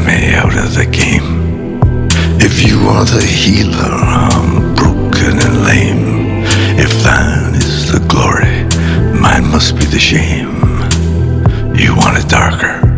me out of the game. If you are the healer, I'm broken and lame. If thine is the glory, mine must be the shame. You want it darker,